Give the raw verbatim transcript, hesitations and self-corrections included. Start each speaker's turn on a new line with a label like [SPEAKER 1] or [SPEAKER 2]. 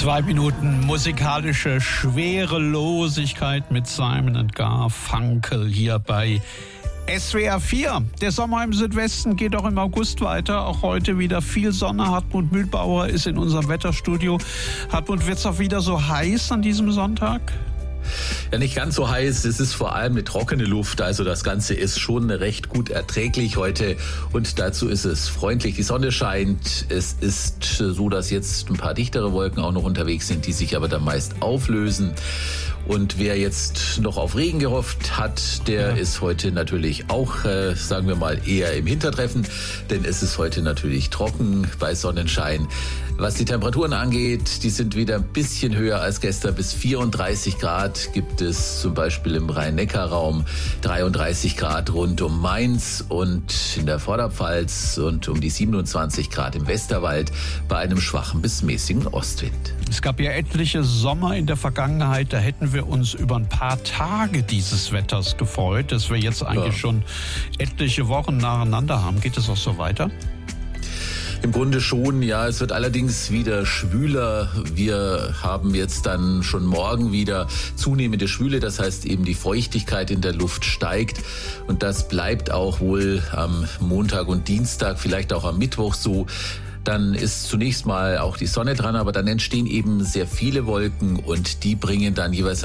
[SPEAKER 1] Zwei Minuten musikalische Schwerelosigkeit mit Simon and Garfunkel hier bei S W R vier. Der Sommer im Südwesten geht auch im August weiter. Auch heute wieder viel Sonne. Hartmut Mühlbauer ist in unserem Wetterstudio. Hartmut, wird es auch wieder so heiß an diesem Sonntag?
[SPEAKER 2] Ja, nicht ganz so heiß. Es ist vor allem eine trockene Luft. Also das Ganze ist schon recht gut erträglich heute. Und dazu ist es freundlich. Die Sonne scheint. Es ist so, dass jetzt ein paar dichtere Wolken auch noch unterwegs sind, die sich aber dann meist auflösen. Und wer jetzt noch auf Regen gehofft hat, der ja. ist heute natürlich auch, äh, sagen wir mal, eher im Hintertreffen. Denn es ist heute natürlich trocken bei Sonnenschein. Was die Temperaturen angeht, die sind wieder ein bisschen höher als gestern. Bis vierunddreißig Grad gibt es zum Beispiel im Rhein-Neckar-Raum, dreiunddreißig Grad rund um Mainz und in der Vorderpfalz und um die siebenundzwanzig Grad im Westerwald bei einem schwachen bis mäßigen Ostwind.
[SPEAKER 1] Es gab ja etliche Sommer in der Vergangenheit, da hätten wir uns über ein paar Tage dieses Wetters gefreut, dass wir jetzt eigentlich ja. schon etliche Wochen nacheinander haben. Geht es auch so weiter?
[SPEAKER 2] Im Grunde schon, ja. Es wird allerdings wieder schwüler. Wir haben jetzt dann schon morgen wieder zunehmende Schwüle. Das heißt eben, die Feuchtigkeit in der Luft steigt. Und das bleibt auch wohl am Montag und Dienstag, vielleicht auch am Mittwoch so. Dann ist zunächst mal auch die Sonne dran, aber dann entstehen eben sehr viele Wolken und die bringen dann jeweils